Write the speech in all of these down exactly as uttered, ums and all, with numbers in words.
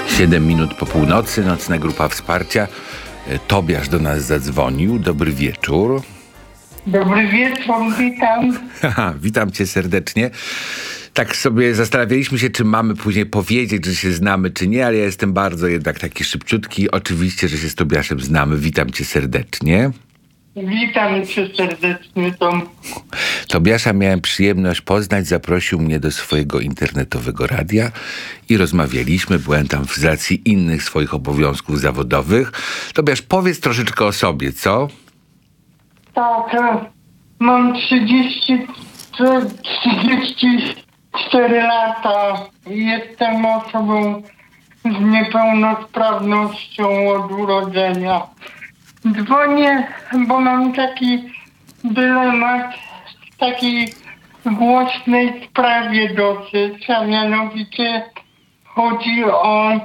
siedem minut po północy, nocna grupa wsparcia. Tobiasz do nas zadzwonił. Dobry wieczór. Dobry wieczór, witam. Haha, witam cię serdecznie. Tak sobie zastanawialiśmy się, czy mamy później powiedzieć, że się znamy, czy nie, ale ja jestem bardzo jednak taki szybciutki. Oczywiście, że się z Tobiaszem znamy. Witam cię serdecznie. Witam cię serdecznie, Tom. Tobiasza miałem przyjemność poznać, zaprosił mnie do swojego internetowego radia i rozmawialiśmy. Byłem tam z racji innych swoich obowiązków zawodowych. Tobiasz, powiedz troszeczkę o sobie, co? Tak, mam trzydzieści cztery lata i jestem osobą z niepełnosprawnością od urodzenia. Dzwonię, bo mam taki dylemat w takiej głośnej sprawie dosyć, a mianowicie chodzi o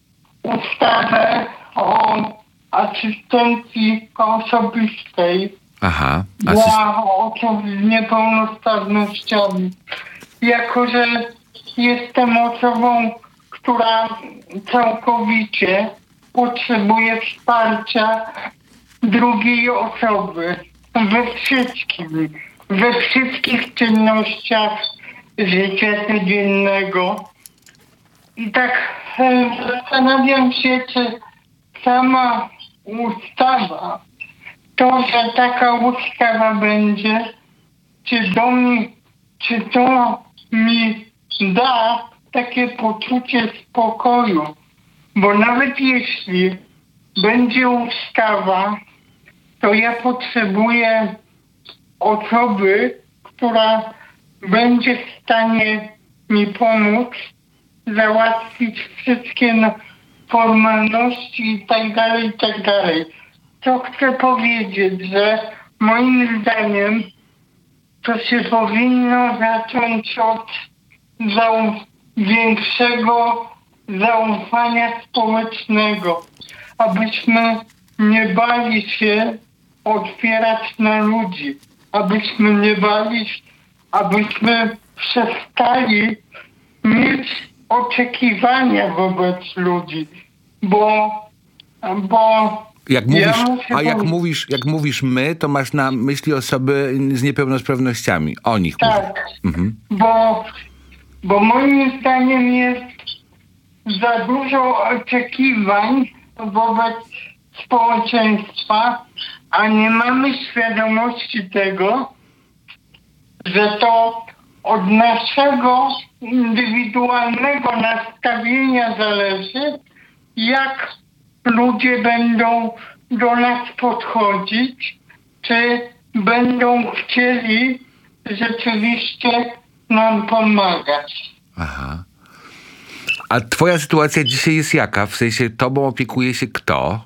ustawę o asystencji osobistej. Aha. Asyst- dla osób z niepełnosprawnościami. Jako że jestem osobą, która całkowicie potrzebuje wsparcia drugiej osoby we wszystkim, we wszystkich czynnościach życia codziennego. I tak e, zastanawiam się, czy sama ustawa, to, że taka ustawa będzie, czy do mnie, czy to mi da takie poczucie spokoju. Bo nawet jeśli będzie ustawa, to ja potrzebuję osoby, która będzie w stanie mi pomóc załatwić wszystkie formalności i tak dalej, i tak dalej. To chcę powiedzieć, że moim zdaniem to się powinno zacząć od zauf- większego zaufania społecznego, abyśmy nie bali się otwierać na ludzi, abyśmy nie bali się, abyśmy przestali mieć oczekiwania wobec ludzi, bo, bo Jak mówisz, ja a jak powiedzieć, mówisz, jak mówisz my, to masz na myśli osoby z niepełnosprawnościami. O nich mówię. tak, mhm. bo, bo moim zdaniem jest za dużo oczekiwań wobec społeczeństwa, a nie mamy świadomości tego, że to od naszego indywidualnego nastawienia zależy, jak ludzie będą do nas podchodzić, czy będą chcieli rzeczywiście nam pomagać. Aha. A twoja sytuacja dzisiaj jest jaka? W sensie tobą opiekuje się kto?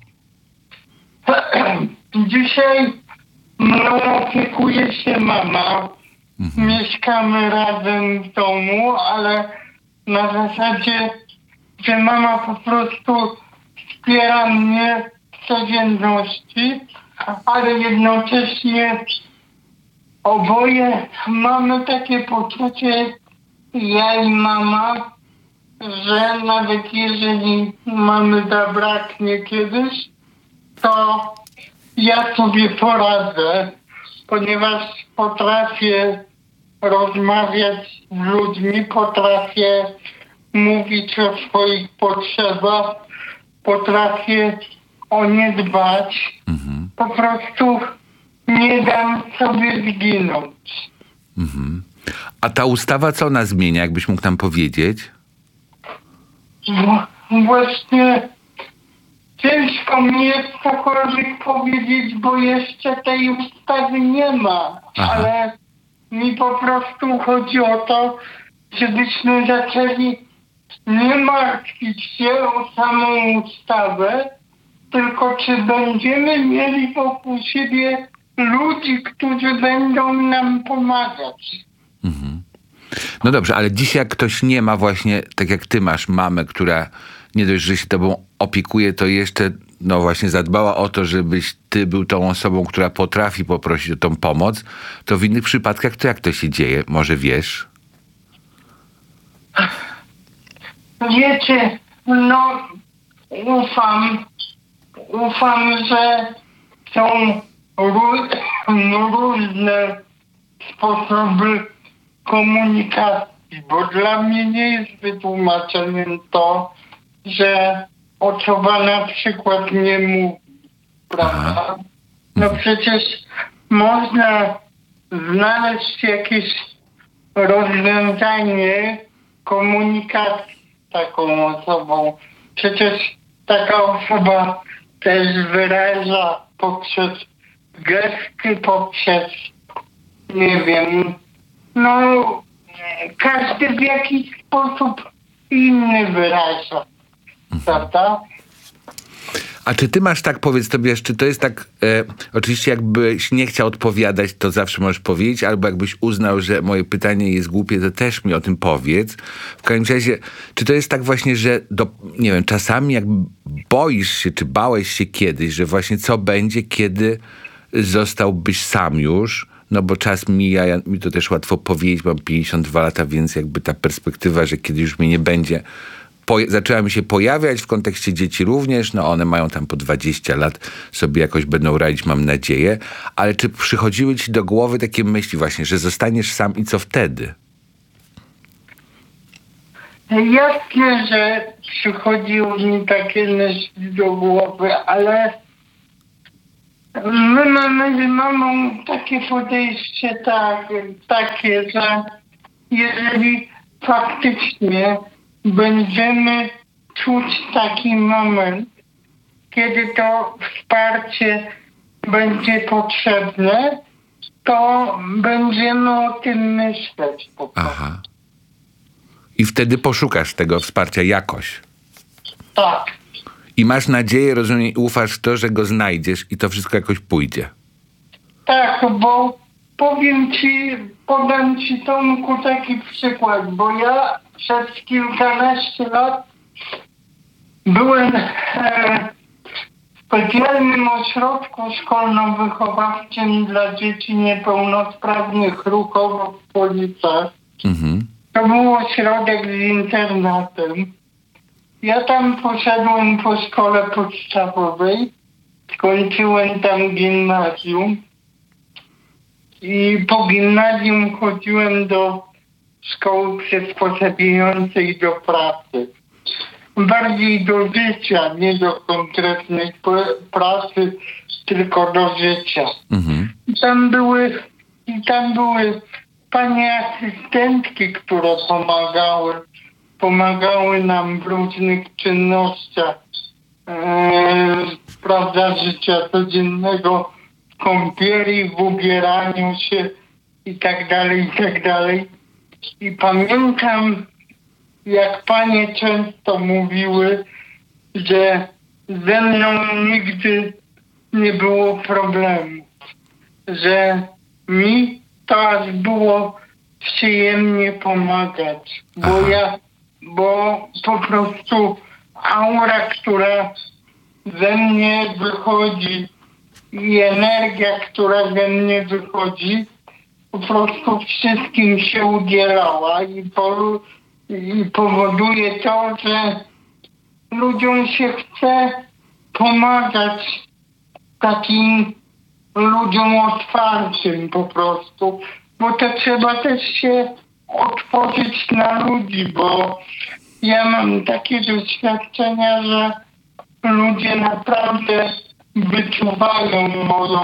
Dzisiaj mną opiekuje się mama. Mhm. Mieszkamy razem w domu, ale na zasadzie, że mama po prostu wspiera mnie w codzienności, ale jednocześnie oboje mamy takie poczucie, ja i mama, że nawet jeżeli mamy zabraknie kiedyś, to ja sobie poradzę, ponieważ potrafię rozmawiać z ludźmi, potrafię mówić o swoich potrzebach, potrafię o nie dbać. Mhm. Po prostu nie dam sobie zginąć. Mhm. A ta ustawa co ona zmienia, jakbyś mógł nam powiedzieć? No, właśnie ciężko mi jest cokolwiek powiedzieć, bo jeszcze tej ustawy nie ma. Aha. Ale mi po prostu chodzi o to, żebyśmy zaczęli nie martwić się o samą ustawę, tylko czy będziemy mieli wokół siebie ludzi, którzy będą nam pomagać. Mhm. No dobrze, ale dzisiaj jak ktoś nie ma właśnie, tak jak ty masz mamę, która nie dość, że się tobą opiekuje, to jeszcze no właśnie zadbała o to, żebyś ty był tą osobą, która potrafi poprosić o tą pomoc, to w innych przypadkach to jak to się dzieje? Może wiesz? Wiecie, no ufam, ufam, że są ró- różne sposoby komunikacji, bo dla mnie nie jest wytłumaczeniem to, że osoba na przykład nie mówi, prawda? No przecież można znaleźć jakieś rozwiązanie komunikacji z taką osobą. Przecież taka osoba też wyraża poprzez gesty, poprzez, nie wiem, no każdy w jakiś sposób inny wyraża, prawda? A czy ty masz tak, powiedz Tobiasz, czy to jest tak, e, oczywiście jakbyś nie chciał odpowiadać, to zawsze możesz powiedzieć, albo jakbyś uznał, że moje pytanie jest głupie, to też mi o tym powiedz. W każdym razie, czy to jest tak właśnie, że do, nie wiem, czasami jak boisz się, czy bałeś się kiedyś, że właśnie co będzie, kiedy zostałbyś sam już, no bo czas mija, ja, mi to też łatwo powiedzieć, mam pięćdziesiąt dwa lata, więc jakby ta perspektywa, że kiedyś już mnie nie będzie, Po, zaczęła mi się pojawiać w kontekście dzieci również, no one mają tam po dwadzieścia lat, sobie jakoś będą radzić, mam nadzieję, ale czy przychodziły ci do głowy takie myśli właśnie, że zostaniesz sam i co wtedy? Jasne, że przychodziły mi takie myśli do głowy, ale my mamy z mamą takie podejście tak, takie, że jeżeli faktycznie będziemy czuć taki moment, kiedy to wsparcie będzie potrzebne, to będziemy o tym myśleć po prostu. Aha. I wtedy poszukasz tego wsparcia jakoś. Tak. I masz nadzieję, rozumiem, i ufasz w to, że go znajdziesz i to wszystko jakoś pójdzie. Tak, bo powiem ci, podam ci Tomku taki przykład, bo ja przez kilkanaście lat byłem e, w specjalnym ośrodku szkolno-wychowawczym dla dzieci niepełnosprawnych ruchowo w Policach. Mhm. To był ośrodek z internatem. Ja tam poszedłem po szkole podstawowej, skończyłem tam gimnazjum i po gimnazjum chodziłem do szkoły przysposabiającej do pracy. Bardziej do życia, nie do konkretnej pracy, tylko do życia. Mhm. I tam były, i tam były panie asystentki, które pomagały, pomagały nam w różnych czynnościach, e, prawda, życia codziennego, w kąpieli, w ubieraniu się i tak dalej, i tak dalej. I pamiętam, jak panie często mówiły, że ze mną nigdy nie było problemu, że mi to aż było przyjemnie pomagać, bo Aha. ja, bo po prostu aura, która ze mnie wychodzi i energia, która ze mnie wychodzi, po prostu wszystkim się udzielała i, po, i powoduje to, że ludziom się chce pomagać takim ludziom otwartym po prostu, bo to trzeba też się otworzyć na ludzi, bo ja mam takie doświadczenia, że ludzie naprawdę wyczuwają moją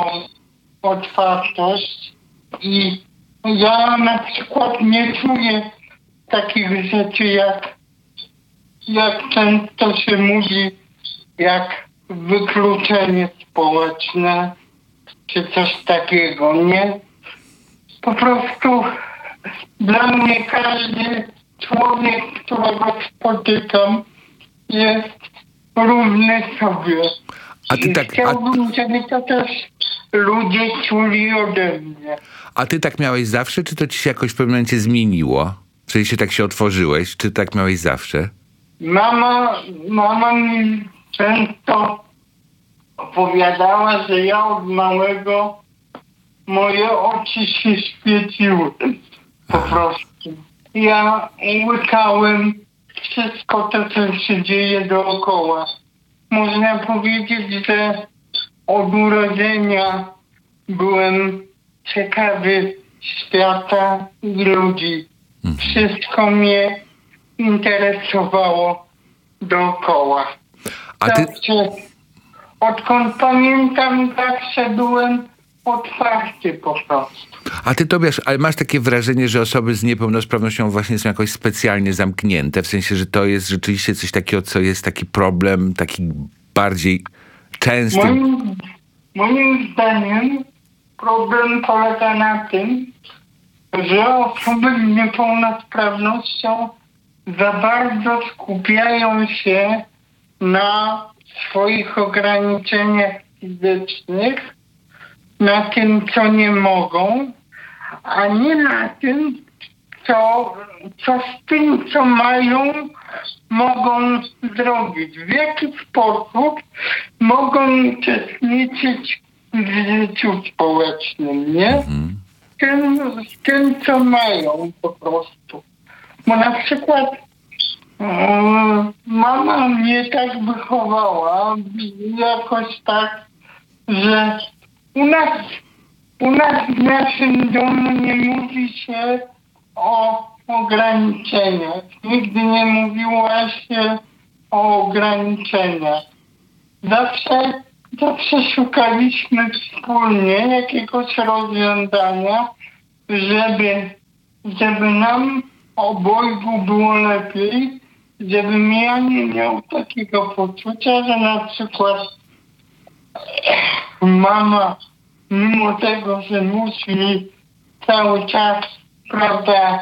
otwartość i ja na przykład nie czuję takich rzeczy, jak, jak często się mówi, jak wykluczenie społeczne, czy coś takiego, nie? Po prostu dla mnie każdy człowiek, którego spotykam, jest równy sobie. A ty I tak- chciałbym, żeby to też ludzie czuli ode mnie. A ty tak miałeś zawsze, czy to ci się jakoś w pewnym momencie zmieniło? Czyli się tak się otworzyłeś, czy tak miałeś zawsze? Mama, mama mi często opowiadała, że ja od małego moje oczy się świeciły. Po prostu. Ja łykałem wszystko to, co się dzieje dookoła. Można powiedzieć, że od urodzenia byłem ciekawy świata i ludzi. Mhm. Wszystko mnie interesowało dookoła. A ty... Zawsze, odkąd pamiętam, zawsze byłem otwarty po prostu. A ty, Tobiasz, ale masz takie wrażenie, że osoby z niepełnosprawnością właśnie są jakoś specjalnie zamknięte? W sensie, że to jest rzeczywiście coś takiego, co jest taki problem, taki bardziej częsty? Moim, moim zdaniem problem polega na tym, że osoby z niepełnosprawnością za bardzo skupiają się na swoich ograniczeniach fizycznych, na tym, co nie mogą, a nie na tym, co, co z tym, co mają, mogą zrobić. W jaki sposób mogą uczestniczyć w życiu społecznym, nie? Mhm. Z tym, z tym, co mają po prostu. Bo na przykład um, mama mnie tak wychowała, jakoś tak, że u nas, u nas w naszym domu nie mówi się o ograniczeniach. Nigdy nie mówiło się o ograniczeniach. Zawsze, zawsze szukaliśmy wspólnie jakiegoś rozwiązania, żeby, żeby nam obojgu było lepiej, żebym ja nie miał takiego poczucia, że na przykład mama, mimo tego, że musi mi cały czas, prawda,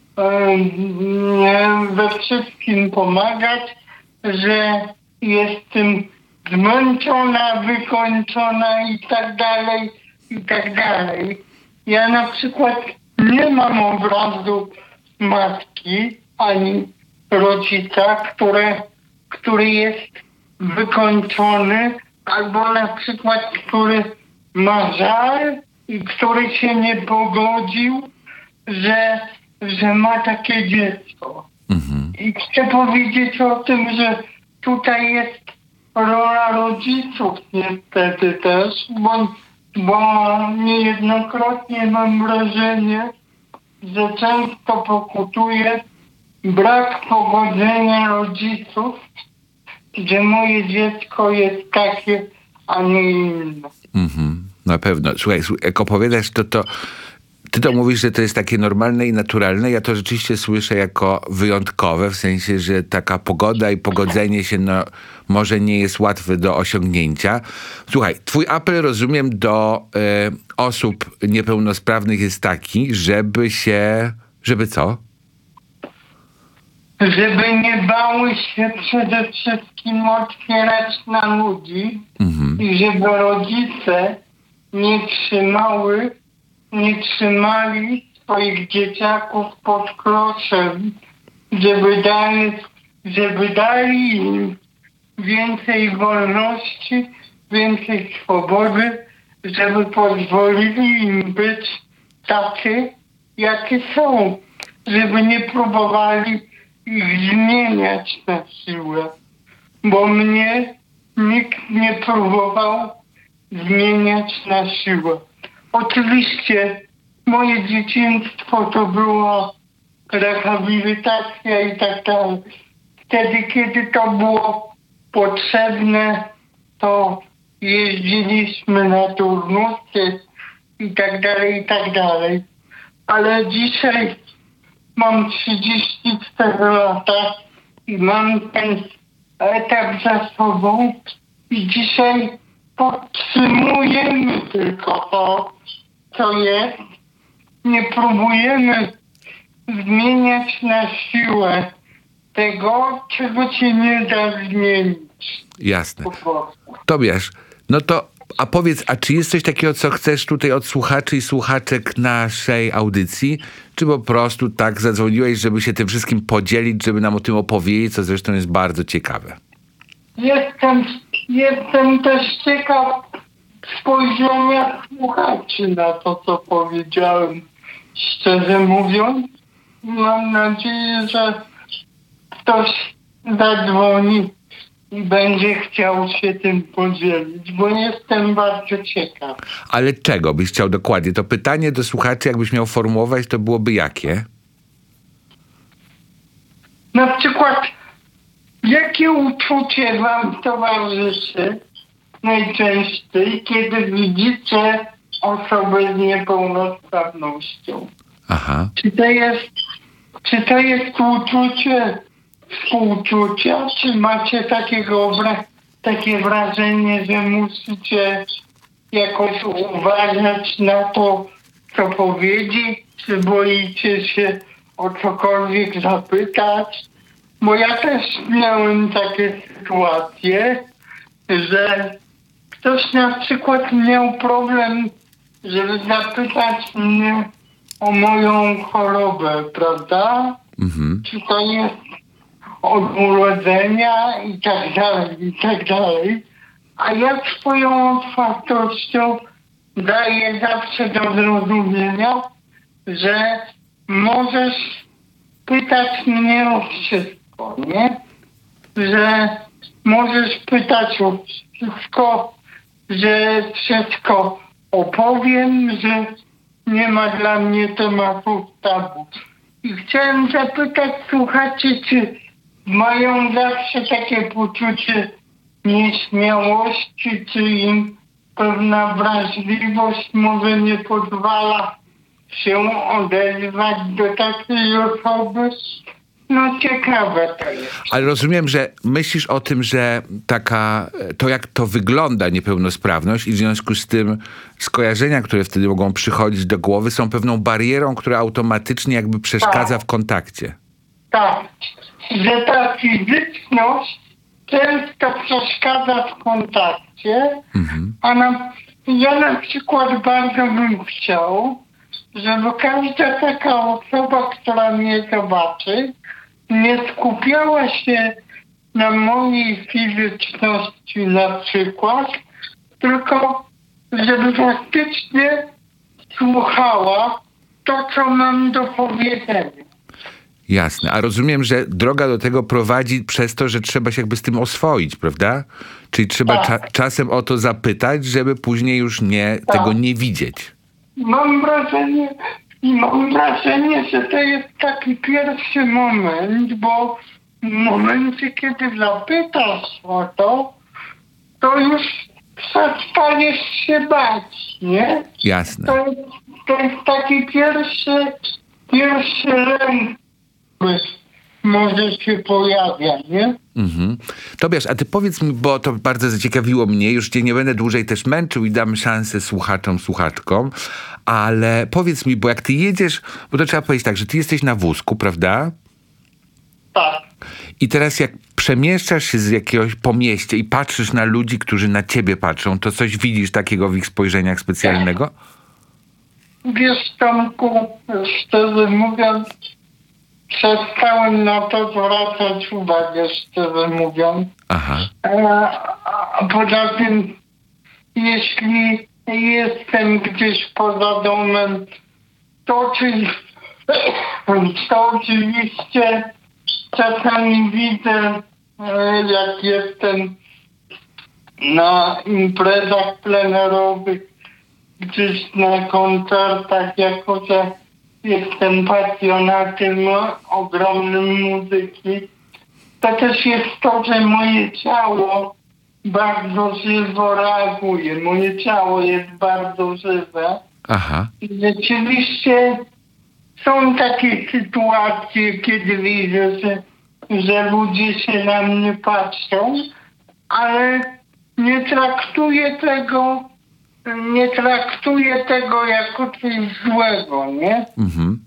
we wszystkim pomagać, że jestem zmęczona, wykończona i tak dalej, i tak dalej. Ja na przykład nie mam obrazu matki ani rodzica, które, który jest wykończony, albo na przykład, który ma żal i który się nie pogodził, że, że ma takie dziecko. Mhm. I chcę powiedzieć o tym, że tutaj jest rola rodziców niestety też, bo, bo niejednokrotnie mam wrażenie, że często pokutuje brak pogodzenia rodziców, że moje dziecko jest takie, a nie inne. Mhm, na pewno. Słuchaj, jak opowiadasz, to, to ty to mówisz, że to jest takie normalne i naturalne. Ja to rzeczywiście słyszę jako wyjątkowe, w sensie, że taka pogoda i pogodzenie się no, może nie jest łatwe do osiągnięcia. Słuchaj, twój apel, rozumiem, do y, osób niepełnosprawnych jest taki, żeby się... Żeby co? Żeby nie bały się przede wszystkim otwierać na ludzi mhm. i żeby rodzice nie trzymały, nie trzymali swoich dzieciaków pod kloszem, żeby dali, żeby dali im więcej wolności, więcej swobody, żeby pozwolili im być takie, jakie są, żeby nie próbowali ich zmieniać na siłę, bo mnie nikt nie próbował zmieniać na siłę. Oczywiście moje dzieciństwo to było rehabilitacja i tak dalej. Wtedy, kiedy to było potrzebne, to jeździliśmy na turnusy i tak dalej, i tak dalej. Ale dzisiaj mam trzydzieści cztery lata i mam ten etap za sobą i dzisiaj podtrzymujemy tylko to, co jest. Nie próbujemy zmieniać na siłę tego, czego się nie da zmienić. Jasne. Tobiasz, no to a powiedz, a czy jest coś takiego, co chcesz tutaj od słuchaczy i słuchaczek naszej audycji? Czy po prostu tak zadzwoniłeś, żeby się tym wszystkim podzielić, żeby nam o tym opowiedzieć, co zresztą jest bardzo ciekawe? Jestem, jestem też ciekaw spojrzenia słuchaczy na to, co powiedziałem. Szczerze mówiąc, mam nadzieję, że ktoś zadzwoni i będzie chciał się tym podzielić, bo jestem bardzo ciekaw. Ale czego byś chciał dokładnie? To pytanie do słuchaczy, jakbyś miał formułować, to byłoby jakie? Na przykład, jakie uczucie wam towarzyszy najczęściej, kiedy widzicie osobę z niepełnosprawnością? Aha. Czy to jest, czy to jest uczucie współczucia, czy macie takiego, wra- takie wrażenie, że musicie jakoś uważać na to, co powiedzieć, czy boicie się o cokolwiek zapytać? Bo ja też miałem takie sytuacje, że ktoś na przykład miał problem, żeby zapytać mnie o moją chorobę, prawda? Mhm. Czy to jest od urodzenia i tak dalej, i tak dalej. A ja swoją otwartością daję zawsze do zrozumienia, że możesz pytać mnie o wszystko, nie? Że możesz pytać o wszystko, że wszystko opowiem, że nie ma dla mnie tematów tabu. I chciałem zapytać słuchaczy, czy mają zawsze takie poczucie nieśmiałości, czy im pewna wrażliwość może nie pozwala się odezwać do takiej osoby? No ciekawe to jest. Ale rozumiem, że myślisz o tym, że taka, to jak to wygląda niepełnosprawność i w związku z tym skojarzenia, które wtedy mogą przychodzić do głowy, są pewną barierą, która automatycznie jakby przeszkadza Tak. w kontakcie. Tak, że ta fizyczność często przeszkadza w kontakcie, Mhm. a na, ja na przykład bardzo bym chciał, żeby każda taka osoba, która mnie zobaczy, nie skupiała się na mojej fizyczności na przykład, tylko żeby faktycznie słuchała to, co mam do powiedzenia. Jasne. A rozumiem, że droga do tego prowadzi przez to, że trzeba się jakby z tym oswoić, prawda? Czyli trzeba Tak. cza- czasem o to zapytać, żeby później już nie, Tak. tego nie widzieć. Mam wrażenie, i mam wrażenie, że to jest taki pierwszy moment, bo w momencie, kiedy zapytasz o to, to już przestaniesz się bać, nie? Jasne. To jest, to jest taki pierwszy, pierwszy lęk, który może się pojawia, nie? Mhm. Tobiasz, a ty powiedz mi, bo to bardzo zaciekawiło mnie, już cię nie będę dłużej też męczył i dam szansę słuchaczom, słuchaczkom, ale powiedz mi, bo jak ty jedziesz, bo to trzeba powiedzieć tak, że ty jesteś na wózku, prawda? Tak. I teraz jak przemieszczasz się z jakiegoś po mieście i patrzysz na ludzi, którzy na ciebie patrzą, to coś widzisz takiego w ich spojrzeniach specjalnego? Wiesz, Tomku, szczerze mówiąc, przestałem na to zwracać uwagę, szczerze mówiąc. Aha. A, a poza tym, jeśli jestem gdzieś poza domem, to, oczy, to oczywiście czasami widzę, e, jak jestem na imprezach plenerowych, gdzieś na koncertach, jako że jestem pasjonatem ogromnym muzyki. To też jest to, że moje ciało bardzo żywo reaguje. Moje ciało jest bardzo żywe. Aha. I rzeczywiście są takie sytuacje, kiedy widzę, że, że ludzie się na mnie patrzą, ale nie traktuję tego, nie traktuję tego jako coś złego, nie? Mhm.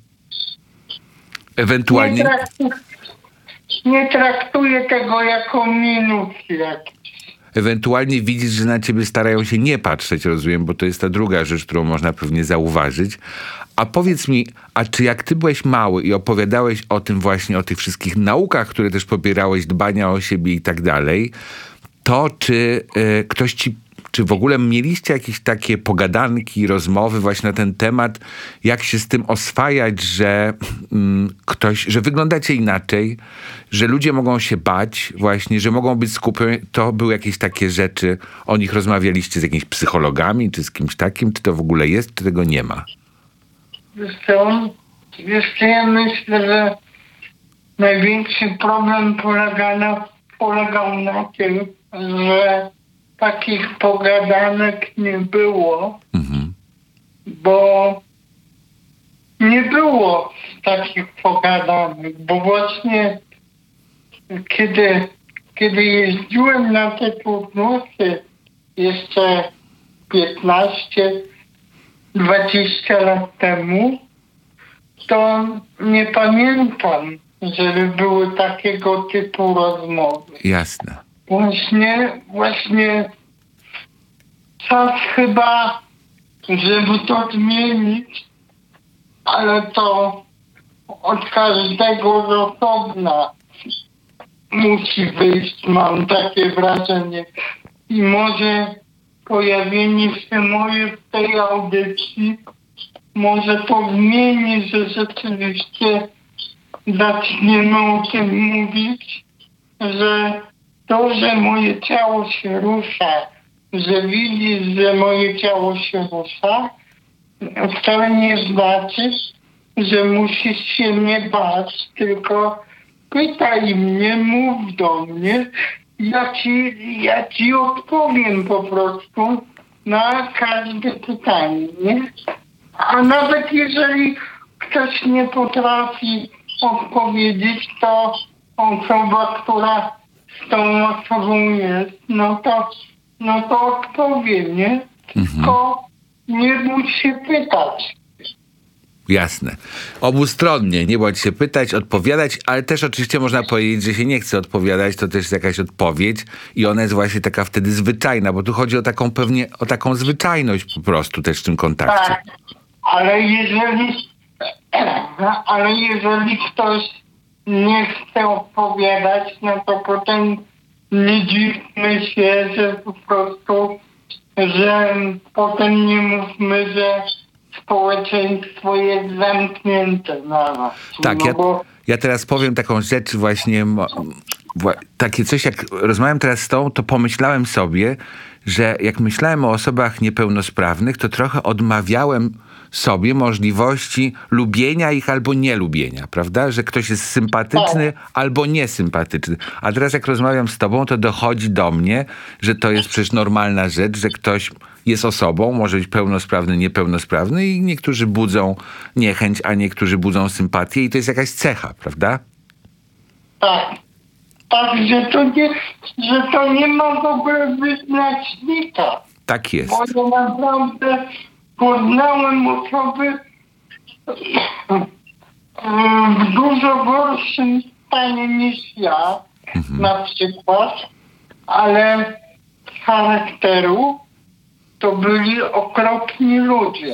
Nie, Ewentualnie... traktu, nie traktuję tego jako minus jakiś. Ewentualnie widzisz, że na ciebie starają się nie patrzeć, rozumiem, bo to jest ta druga rzecz, którą można pewnie zauważyć. A powiedz mi, a czy jak ty byłeś mały i opowiadałeś o tym właśnie, o tych wszystkich naukach, które też pobierałeś, dbania o siebie i tak dalej, to czy y, ktoś ci czy w ogóle mieliście jakieś takie pogadanki, rozmowy właśnie na ten temat, jak się z tym oswajać, że mm, ktoś, że wyglądacie inaczej, że ludzie mogą się bać właśnie, że mogą być skupieni. To były jakieś takie rzeczy, o nich rozmawialiście z jakimiś psychologami, czy z kimś takim, czy to w ogóle jest, czy tego nie ma? Wiesz co, wiesz co, ja myślę, że największy problem polega na, polegał na tym, że takich pogadanek nie było, Mhm. bo nie było takich pogadanek, bo właśnie kiedy, kiedy jeździłem na te turnusy jeszcze piętnaście dwadzieścia lat temu, to nie pamiętam, żeby były takiego typu rozmowy. Jasne. Właśnie, właśnie czas chyba, żeby to zmienić, ale to od każdego z osobna musi wyjść, mam takie wrażenie. I może pojawienie się moje w tej audycji może to zmieni, że rzeczywiście zaczniemy o tym mówić, że to, że moje ciało się rusza, że widzisz, że moje ciało się rusza, wcale nie znaczy, że musisz się mnie bać, tylko pytaj mnie, mów do mnie, ja ci, ja ci odpowiem po prostu na każde pytanie, nie? A nawet jeżeli ktoś nie potrafi odpowiedzieć, to osoba, która z tą osobą jest, no to, no to odpowie, nie? Tylko nie bój się pytać. Jasne. Obustronnie, nie bądź się pytać, odpowiadać, ale też oczywiście można powiedzieć, że się nie chce odpowiadać, to też jest jakaś odpowiedź i ona jest właśnie taka wtedy zwyczajna, bo tu chodzi o taką pewnie, o taką zwyczajność po prostu też w tym kontakcie. Tak, ale jeżeli, ale jeżeli ktoś nie chce odpowiadać, no to potem nie dziwmy się, że po prostu, że potem nie mówmy, że społeczeństwo jest zamknięte na nas. Tak, no ja, bo... ja teraz powiem taką rzecz właśnie, wła- takie coś, jak rozmawiam teraz z tobą, to pomyślałem sobie, że jak myślałem o osobach niepełnosprawnych, to trochę odmawiałem sobie możliwości lubienia ich albo nielubienia, prawda? Że ktoś jest sympatyczny albo niesympatyczny. A teraz jak rozmawiam z tobą, to dochodzi do mnie, że to jest przecież normalna rzecz, że ktoś jest osobą, może być pełnosprawny, niepełnosprawny i niektórzy budzą niechęć, a niektórzy budzą sympatię i to jest jakaś cecha, prawda? Tak. Tak, że to nie, że to nie ma w ogóle wyznacznika. Tak jest. Bo ja naprawdę poznałem osoby w dużo gorszym stanie niż ja, Mhm. na przykład, ale z charakteru to byli okropni ludzie.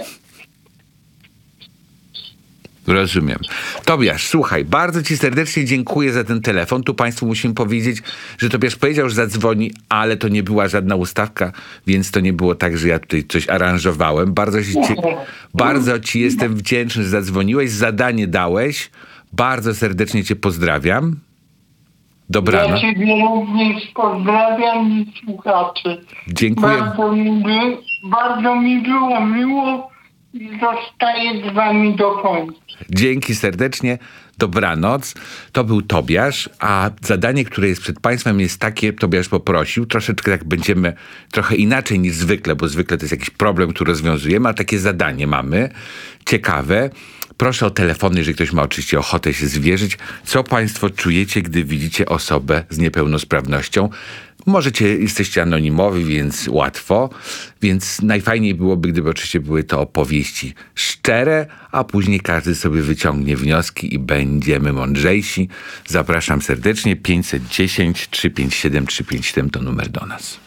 Rozumiem. Tobiasz, słuchaj, bardzo ci serdecznie dziękuję za ten telefon. Tu państwu musimy powiedzieć, że Tobiasz powiedział, że zadzwoni, ale to nie była żadna ustawka, więc to nie było tak, że ja tutaj coś aranżowałem. Bardzo ci, bardzo ci jestem wdzięczny, że zadzwoniłeś, zadanie dałeś. Bardzo serdecznie cię pozdrawiam. Dobranoc. Ja ciebie również pozdrawiam i słuchaczy. Dziękuję. Bardzo mi, by, bardzo mi było miło i zostaję z wami do końca. Dzięki serdecznie. Dobranoc. To był Tobiasz, a zadanie, które jest przed państwem jest takie, Tobiasz poprosił, troszeczkę tak będziemy, trochę inaczej niż zwykle, bo zwykle to jest jakiś problem, który rozwiązujemy, a takie zadanie mamy, ciekawe. Proszę o telefony, jeżeli ktoś ma oczywiście ochotę się zwierzyć. Co państwo czujecie, gdy widzicie osobę z niepełnosprawnością? Możecie, jesteście anonimowi, więc łatwo. Więc najfajniej byłoby, gdyby oczywiście były to opowieści szczere, a później każdy sobie wyciągnie wnioski i będziemy mądrzejsi. Zapraszam serdecznie. pięćset dziesięć, trzysta pięćdziesiąt siedem, trzysta pięćdziesiąt siedem to numer do nas.